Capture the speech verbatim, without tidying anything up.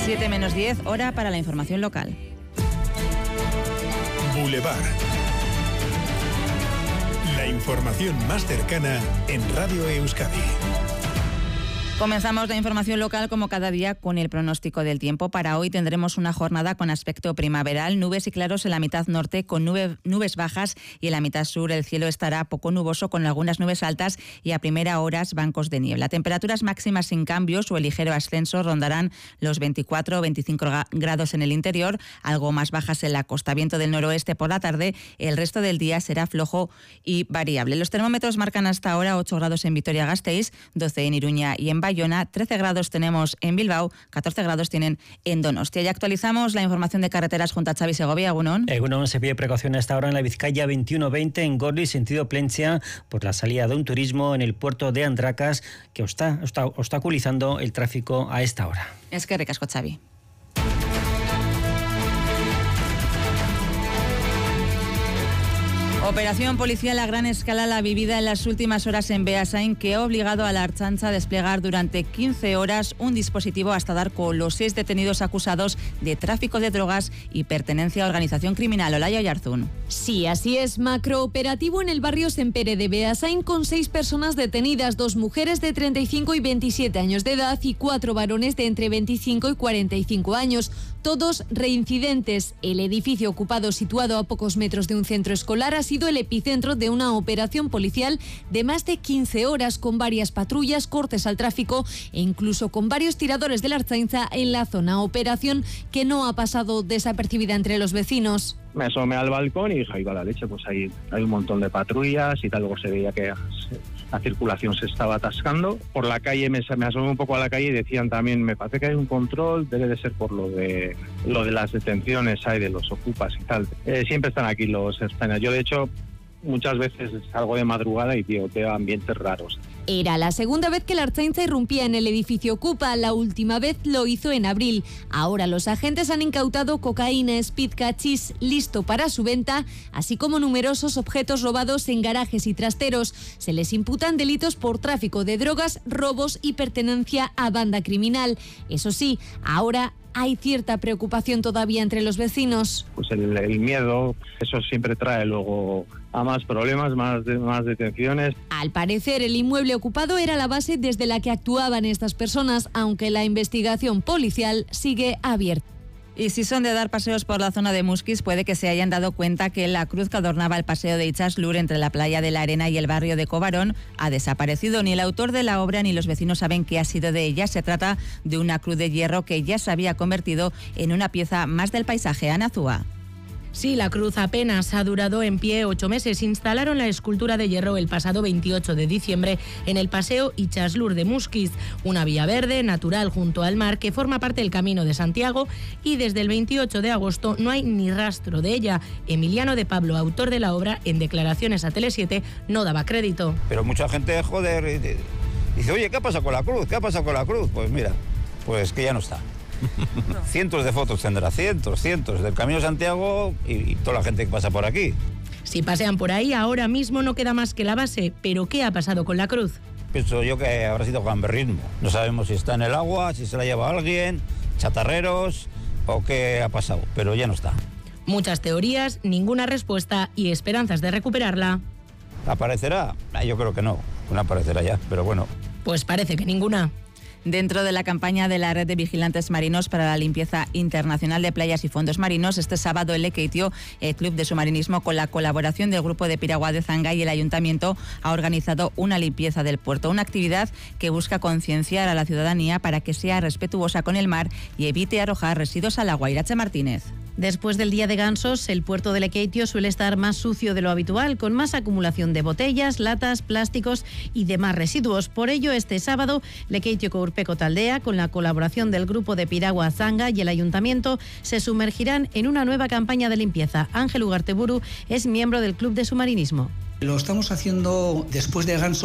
siete menos diez, hora para la información local. Boulevard. La información más cercana en Radio Euskadi. Comenzamos la información local como cada día con el pronóstico del tiempo. Para hoy tendremos una jornada con aspecto primaveral, nubes y claros en la mitad norte con nube, nubes bajas y en la mitad sur el cielo estará poco nuboso con algunas nubes altas y a primera horas bancos de niebla. Temperaturas máximas sin cambios o el ligero ascenso rondarán los veinticuatro o veinticinco grados en el interior, algo más bajas en la costa. Viento del noroeste por la tarde, el resto del día será flojo y variable. Los termómetros marcan hasta ahora ocho grados en Vitoria-Gasteiz, doce en Iruña y en Bayona, trece grados tenemos en Bilbao, catorce grados tienen en Donostia. Y actualizamos la información de carreteras junto a Xavi Segovia. Egunon. Egunon, se pide precaución a esta hora en la Vizcaya veintiuno veinte en Gorli, sentido Plentzia, por la salida de un turismo en el puerto de Andracas que está, está obstaculizando el tráfico a esta hora. Es que ricasco, Xavi. Operación policial a gran escala la vivida en las últimas horas en Beasain, que ha obligado a la Ertzaintza a desplegar durante quince horas un dispositivo hasta dar con los seis detenidos acusados de tráfico de drogas y pertenencia a organización criminal. Olaya Oyarzún. Sí, así es, macrooperativo en el barrio Sempere de Beasain con seis personas detenidas, dos mujeres de treinta y cinco y veintisiete años de edad y cuatro varones de entre veinticinco y cuarenta y cinco años. Todos reincidentes. El edificio ocupado, situado a pocos metros de un centro escolar, ha sido el epicentro de una operación policial de más de quince horas con varias patrullas, cortes al tráfico e incluso con varios tiradores de la Ertzaintza en la zona. Operación que no ha pasado desapercibida entre los vecinos. Me asomé al balcón y dije, ahí va la leche, pues ahí hay un montón de patrullas y tal. Luego se veía que la circulación se estaba atascando. Por la calle me, me asomé un poco a la calle y decían también, me parece que hay un control, debe de ser por lo de lo de las detenciones, hay de los ocupas y tal. Eh, siempre están aquí los españoles. Yo de hecho muchas veces salgo de madrugada y tío, veo ambientes raros. Era la segunda vez que la Ertzaintza irrumpía en el edificio Ocupa. La última vez lo hizo en abril. Ahora los agentes han incautado cocaína, speed, cachís listo para su venta, así como numerosos objetos robados en garajes y trasteros. Se les imputan delitos por tráfico de drogas, robos y pertenencia a banda criminal. Eso sí, ahora hay cierta preocupación todavía entre los vecinos. Pues el, el miedo, eso siempre trae luego a más problemas, más, de, más detenciones. Al parecer, el inmueble ocupado era la base desde la que actuaban estas personas, aunque la investigación policial sigue abierta. Y si son de dar paseos por la zona de Musquis, puede que se hayan dado cuenta que la cruz que adornaba el paseo de Itxaslur entre la playa de la Arena y el barrio de Cobarón ha desaparecido. Ni el autor de la obra ni los vecinos saben qué ha sido de ella. Se trata de una cruz de hierro que ya se había convertido en una pieza más del paisaje. Ana Zúa. Sí, la cruz apenas ha durado en pie ocho meses. Instalaron la escultura de hierro el pasado veintiocho de diciembre en el paseo Itxaslur de Musquis, una vía verde natural junto al mar que forma parte del Camino de Santiago, y desde el veintiocho de agosto no hay ni rastro de ella. Emiliano de Pablo, autor de la obra, en declaraciones a Tele siete no daba crédito. Pero mucha gente, joder, dice, oye, ¿qué ha pasado con la cruz? ¿Qué ha pasado con la cruz? Pues mira, pues que ya no está. Cientos de fotos tendrá, cientos, cientos, del Camino de Santiago y, y toda la gente que pasa por aquí. Si pasean por ahí, ahora mismo no queda más que la base. ¿Pero qué ha pasado con la cruz? Pienso yo que habrá sido gamberrismo. No sabemos si está en el agua, si se la lleva alguien, chatarreros o qué ha pasado, pero ya no está. Muchas teorías, ninguna respuesta y esperanzas de recuperarla. ¿Aparecerá? Yo creo que no, no aparecerá ya, pero bueno. Pues parece que ninguna. Dentro de la campaña de la Red de Vigilantes Marinos para la Limpieza Internacional de Playas y Fondos Marinos, este sábado en Lekeitio, el Club de Submarinismo, con la colaboración del Grupo de Piragua de Zanga y el Ayuntamiento, ha organizado una limpieza del puerto, una actividad que busca concienciar a la ciudadanía para que sea respetuosa con el mar y evite arrojar residuos al agua. Irache Martínez. Después del Día de Gansos, el puerto de Lekeitio suele estar más sucio de lo habitual, con más acumulación de botellas, latas, plásticos y demás residuos. Por ello, este sábado, Lekeitioko Urpeko Taldea, con la colaboración del Grupo de Piragua Zanga y el Ayuntamiento, se sumergirán en una nueva campaña de limpieza. Ángel Ugarteburu es miembro del Club de Submarinismo. Lo estamos haciendo después de Gansos.